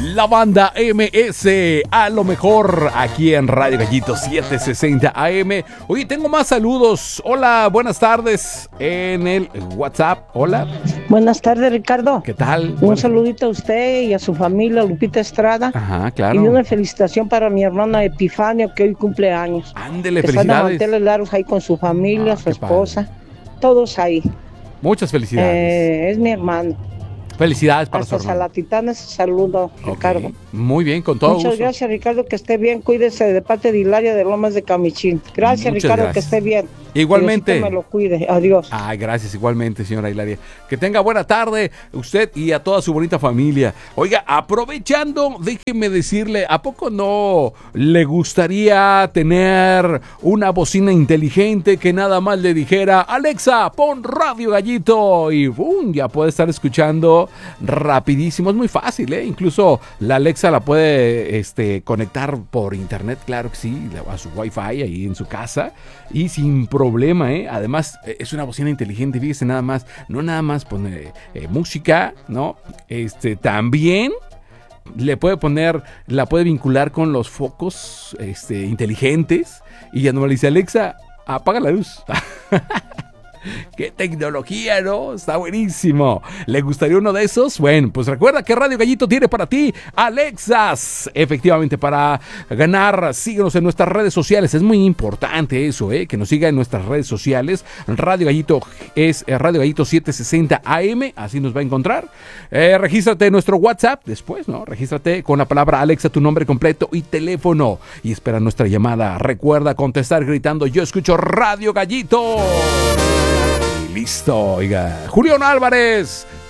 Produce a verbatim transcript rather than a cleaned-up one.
La banda M S, a lo mejor aquí en Radio Gallito setecientos sesenta A M. Oye, tengo más saludos. Hola, buenas tardes en el WhatsApp. Hola. Buenas tardes, Ricardo. ¿Qué tal? Un Buenas... saludito a usted y a su familia, Lupita Estrada. Ajá, claro. Y una felicitación para mi hermana Epifanio, que hoy cumple años. Ándele, que felicidades. están a manteles largos ahí con su familia, Ah, su qué esposa, padre. todos ahí. Muchas felicidades. Eh, es mi hermano. Felicidades para Hasta su hermano. Salatitana, saludo, Okay. Ricardo. Muy bien, con todo Muchas gusto. gracias, Ricardo, que esté bien. Cuídese de parte de Hilaria de Lomas de Camichín. Gracias, Muchas Ricardo, gracias. que esté bien. Igualmente. Diosito me lo cuide. Adiós. Ay, gracias, igualmente, señora Hilaria. Que tenga buena tarde usted y a toda su bonita familia. Oiga, aprovechando, déjeme decirle, ¿a poco no le gustaría tener una bocina inteligente que nada más le dijera, Alexa, pon Radio Gallito? Y ¡bum! Ya puede estar escuchando rapidísimo. Es muy fácil, ¿eh? Incluso la Alexa la puede este, conectar por internet, claro que sí, a su Wi-Fi ahí en su casa y sin problema, ¿eh? Además, es una bocina inteligente, fíjese nada más, no nada más pone eh, música, ¿no? Este, también le puede poner, la puede vincular con los focos este, inteligentes y ya no le dice, Alexa, apaga la luz. ¡Qué tecnología!, ¿no? Está buenísimo. ¿Le gustaría uno de esos? Bueno, pues recuerda que Radio Gallito tiene para ti Alexas. Efectivamente, para ganar, síguenos en nuestras redes sociales. Es muy importante eso, ¿eh? Que nos siga en nuestras redes sociales. Radio Gallito es eh, Radio Gallito setecientos sesenta A M. Así nos va a encontrar. Eh, regístrate en nuestro WhatsApp después, ¿no? Regístrate con la palabra Alexa, tu nombre completo y teléfono. Y espera nuestra llamada. Recuerda contestar gritando, yo escucho Radio Gallito. Listo, oiga. Julián Álvarez,